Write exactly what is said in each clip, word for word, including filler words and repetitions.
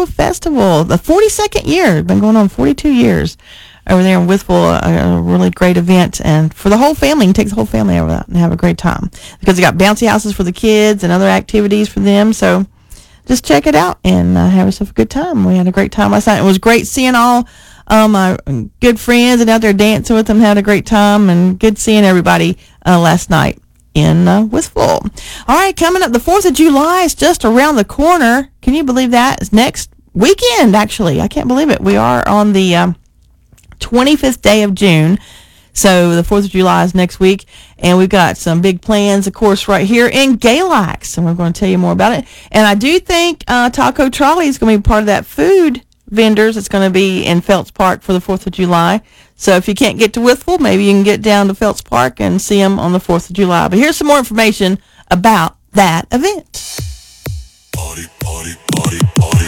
Taco Festival, the forty-second year. It's been going on forty-two years over there in Withville. A, a really great event, and for the whole family. You can take the whole family over that and have a great time, because they got bouncy houses for the kids and other activities for them. So just check it out and uh, have yourself a good time. We had a great time last night. It was great seeing all um, my good friends and out there dancing with them. Had a great time, and good seeing everybody uh, last night in uh, Withville. All right, coming up, the fourth of July is just around the corner. Can you believe that? It's next weekend, actually. I can't believe it. We are on the um, twenty-fifth day of June. So the fourth of July is next week, and we've got some big plans, of course, right here in Galax, and we're going to tell you more about it. And I do think uh, Taco Trolley is going to be part of that food vendors that's going to be in Phelps Park for the fourth of July. So if you can't get to Withville, maybe you can get down to Phelps Park and see them on the fourth of July. But here's some more information about that event. Party, party, party, party.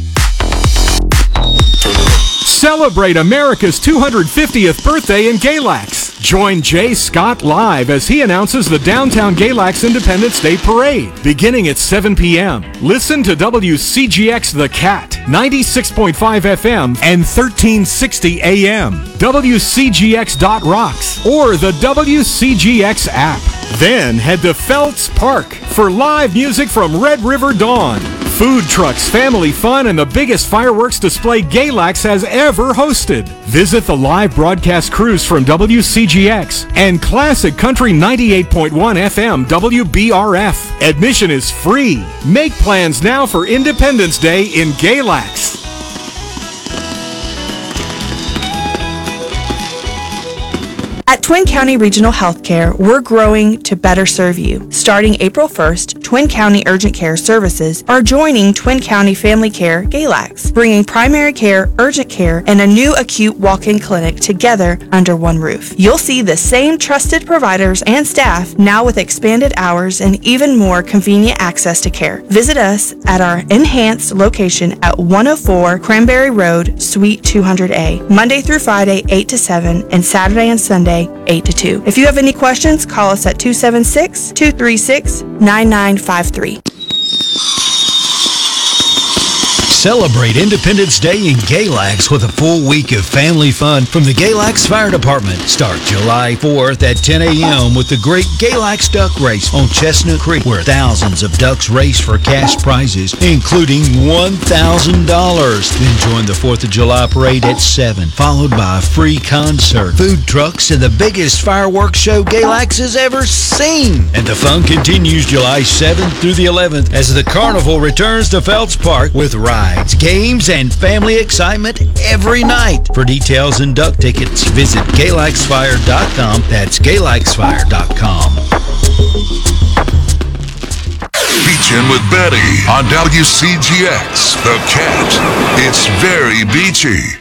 Celebrate America's two hundred fiftieth birthday in Galax. Join Jay Scott live as he announces the Downtown Galax Independence Day Parade, beginning at seven p.m. Listen to W C G X The Cat, ninety-six point five F M and thirteen sixty A M, W C G X dot rocks, or the W C G X app. Then head to Phelps Park for live music from Red River Dawn, food trucks, family fun, and the biggest fireworks display Galax has ever hosted. Visit the live broadcast crews from W C G X and Classic Country ninety-eight point one F M W B R F. Admission is free. Make plans now for Independence Day in Galax. At Twin County Regional Healthcare, we're growing to better serve you. Starting April first, Twin County Urgent Care Services are joining Twin County Family Care Galax, bringing primary care, urgent care, and a new acute walk-in clinic together under one roof. You'll see the same trusted providers and staff, now with expanded hours and even more convenient access to care. Visit us at our enhanced location at one oh four Cranberry Road, Suite two hundred A, Monday through Friday, eight to seven, and Saturday and Sunday, eight to two. If you have any questions, call us at two seven six, two three six, nine nine five three. Celebrate Independence Day in Galax with a full week of family fun from the Galax Fire Department. Start July fourth at ten a.m. with the Great Galax Duck Race on Chestnut Creek, where thousands of ducks race for cash prizes, including one thousand dollars. Then join the fourth of July parade at seven, followed by a free concert, food trucks, and the biggest fireworks show Galax has ever seen. And the fun continues July seventh through the eleventh as the carnival returns to Phelps Park with rides, games, and family excitement every night. For details and duck tickets, visit Galax Fire dot com. That's Galax Fire dot com. Beachin' with Betty on W C G X, The Cat. It's very beachy.